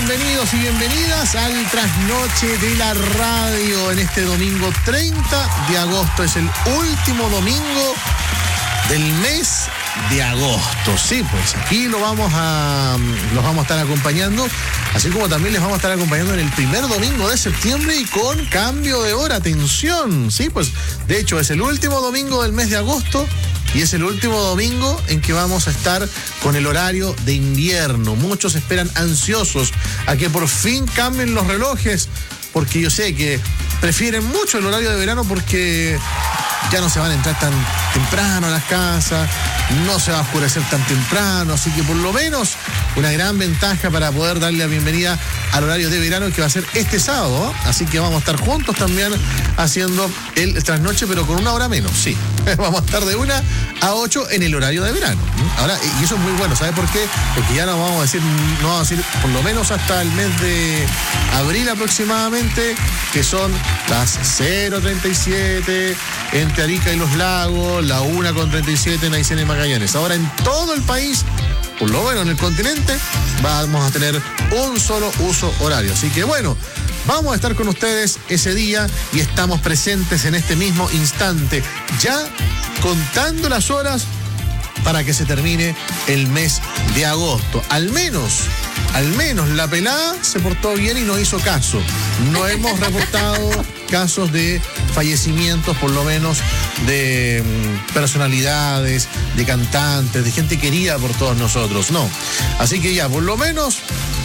bienvenidos y bienvenidas al Trasnoche de la Radio en este domingo 30 de agosto. Es el último domingo del mes de agosto. Sí, pues aquí los vamos a estar acompañando, así como también les vamos a estar acompañando en el primer domingo de septiembre y con cambio de hora. Atención, sí, pues de hecho es el último domingo del mes de agosto. Y es el último domingo en que vamos a estar con el horario de invierno. Muchos esperan ansiosos a que por fin cambien los relojes, porque yo sé que prefieren mucho el horario de verano porque ya no se van a entrar tan temprano a las casas, no se va a oscurecer tan temprano, así que por lo menos una gran ventaja para poder darle la bienvenida al horario de verano que va a ser este sábado, ¿eh? Así que vamos a estar juntos también haciendo el trasnoche, pero con una hora menos, sí. Vamos a estar de 1 a 8 en el horario de verano. Ahora, y eso es muy bueno, ¿sabe por qué? Porque ya no vamos a decir por lo menos hasta el mes de abril aproximadamente, que son las 0:37 entre Arica y Los Lagos, la 1:37 en Aysén y Magallanes. Ahora en todo el país, por lo menos en el continente, vamos a tener un solo uso horario. Así que bueno, vamos a estar con ustedes ese día y estamos presentes en este mismo instante, ya contando las horas para que se termine el mes de agosto. Al menos la pelada se portó bien y no hizo caso. No hemos reportado casos de fallecimientos, por lo menos de personalidades, de cantantes, de gente querida por todos nosotros. No. Así que ya, por lo menos,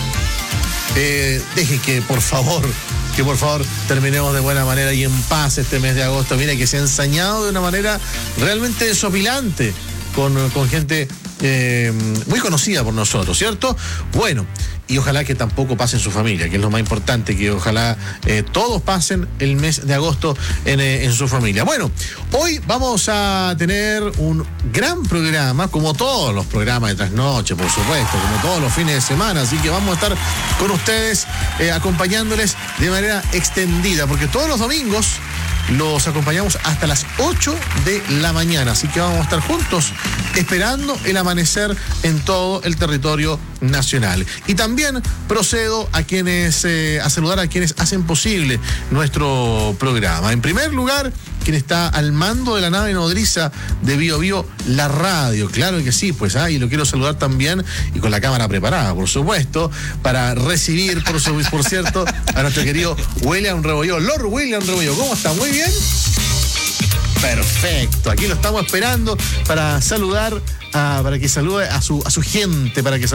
deje que por favor terminemos de buena manera y en paz este mes de agosto. Mira que se ha ensañado de una manera realmente desopilante con gente muy conocida por nosotros, ¿cierto? Bueno, y ojalá que tampoco pase en su familia, que es lo más importante, que ojalá todos pasen el mes de agosto en su familia. Bueno, hoy vamos a tener un gran programa, como todos los programas de trasnoche, por supuesto, como todos los fines de semana, así que vamos a estar con ustedes acompañándoles de manera extendida, porque todos los domingos los acompañamos hasta las 8 de la mañana, así que vamos a estar juntos esperando el amanecer en todo el territorio nacional. Y también procedo a saludar a quienes hacen posible nuestro programa. En primer lugar, quien está al mando de la nave nodriza de Bio Bio, la radio. Claro que sí, pues, y lo quiero saludar también, y con la cámara preparada, por supuesto, para recibir, por cierto, a nuestro querido William Rebolló. Lord William Rebolló, ¿cómo está? Muy bien. Perfecto, aquí lo estamos esperando para saludar, para que salude a su gente, para que